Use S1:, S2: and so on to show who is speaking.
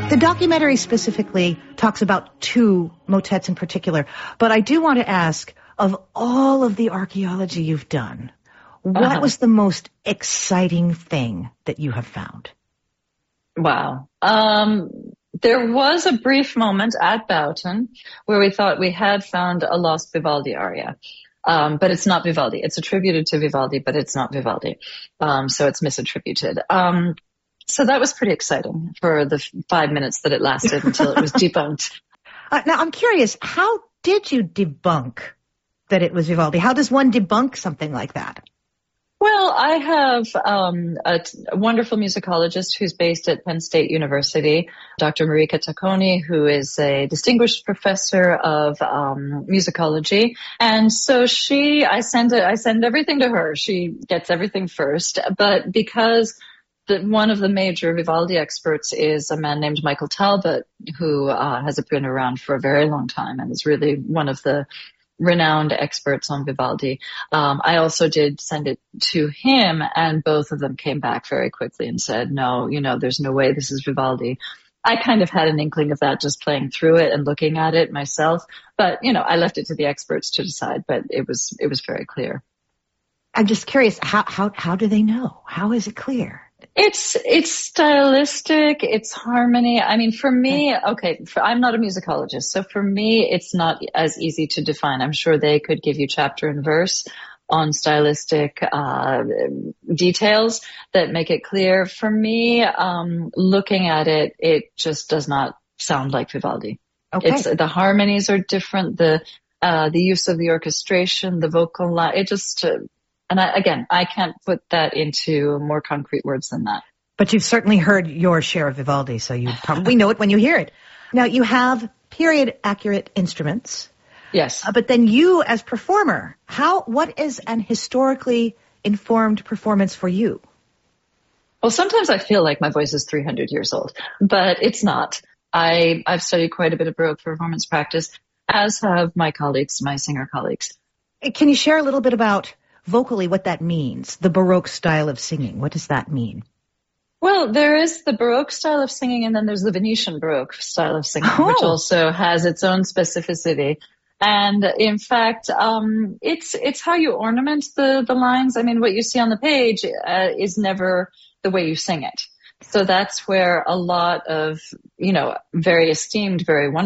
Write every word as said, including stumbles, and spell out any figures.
S1: The documentary specifically talks about two motets in particular, but I do want to ask, of all of the archaeology you've done, what uh-huh. was the most exciting thing that you have found?
S2: Wow. Um, there was a brief moment at Boughton where we thought we had found a lost Vivaldi aria. Um, but it's not Vivaldi. It's attributed to Vivaldi, but it's not Vivaldi. Um, so it's misattributed. Um, so that was pretty exciting for the f- five minutes that it lasted until it was debunked.
S1: Uh, now, I'm curious, how did you debunk that it was Vivaldi? How does one debunk something like that?
S2: Well, I have um, a, t- a wonderful musicologist who's based at Penn State University, Doctor Marika Tacconi, who is a distinguished professor of um, musicology. And so she, I send it, I send everything to her. She gets everything first. But because the, one of the major Vivaldi experts is a man named Michael Talbot, who uh, has been around for a very long time and is really one of the renowned experts on Vivaldi. Um, I also did send it to him, and both of them came back very quickly and said, no, you know, there's no way this is Vivaldi. I kind of had an inkling of that just playing through it and looking at it myself. But, you know, I left it to the experts to decide, but it was, it was very clear.
S1: I'm just curious, how, how, how do they know? How is it clear?
S2: It's, it's stylistic, it's harmony. I mean, for me, okay, for, I'm not a musicologist, so for me, it's not as easy to define. I'm sure they could give you chapter and verse on stylistic, uh, details that make it clear. For me, um, looking at it, it just does not sound like Vivaldi.
S1: Okay.
S2: It's, the harmonies are different, the, uh, the use of the orchestration, the vocal line, it just, uh, And I, again, I can't put that into more concrete words than that.
S1: But you've certainly heard your share of Vivaldi, so you probably know it when you hear it. Now, you have period-accurate instruments.
S2: Yes.
S1: Uh, but then you, as performer, how? What is an historically informed performance for you?
S2: Well, sometimes I feel like my voice is three hundred years old, but it's not. I, I've studied quite a bit of Baroque performance practice, as have my colleagues, my singer colleagues.
S1: Can you share a little bit about vocally what that means, the Baroque style of singing? What does that mean?
S2: Well, there is the Baroque style of singing, and then there's the Venetian Baroque style of singing,
S1: oh.
S2: which also has its own specificity. And in fact, um, it's it's how you ornament the, the lines. I mean, what you see on the page uh, is never the way you sing it. So that's where a lot of, you know, very esteemed, very wonderful